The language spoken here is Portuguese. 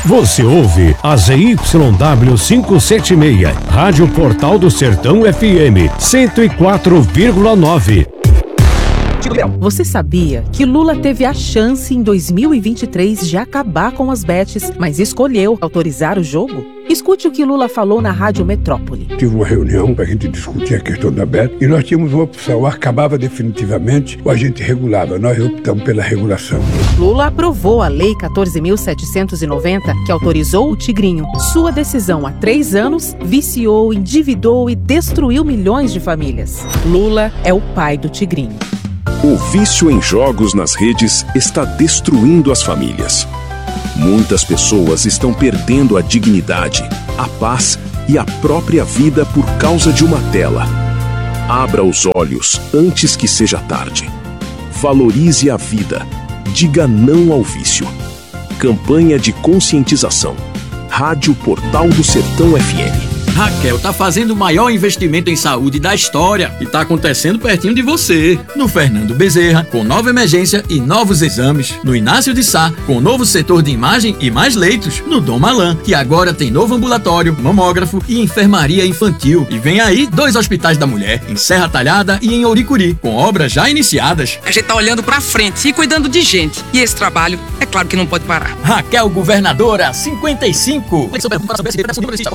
Você ouve a ZYW 576, Rádio Portal do Sertão FM 104,9. Você sabia que Lula teve a chance em 2023 de acabar com as bets, mas escolheu autorizar o jogo? Escute o que Lula falou na Rádio Metrópole. Tive uma reunião para a gente discutir a questão da bet e nós tínhamos uma opção: ou acabava definitivamente ou a gente regulava. Nós optamos pela regulação. Lula aprovou a Lei 14.790, que autorizou o Tigrinho. Sua decisão há 3 anos viciou, endividou e destruiu milhões de famílias. Lula é o pai do Tigrinho. O vício em jogos nas redes está destruindo as famílias. Muitas pessoas estão perdendo a dignidade, a paz e a própria vida por causa de uma tela. Abra os olhos antes que seja tarde. Valorize a vida. Diga não ao vício. Campanha de conscientização. Rádio Portal do Sertão FM. Raquel tá fazendo o maior investimento em saúde da história e tá acontecendo pertinho de você. No Fernando Bezerra, com nova emergência e novos exames. No Inácio de Sá, com novo setor de imagem e mais leitos. No Dom Malan, que agora tem novo ambulatório, mamógrafo e enfermaria infantil. E vem aí 2 hospitais da mulher, em Serra Talhada e em Ouricuri, com obras já iniciadas. A gente tá olhando pra frente e cuidando de gente. E esse trabalho, é claro que não pode parar. Raquel Governadora 55.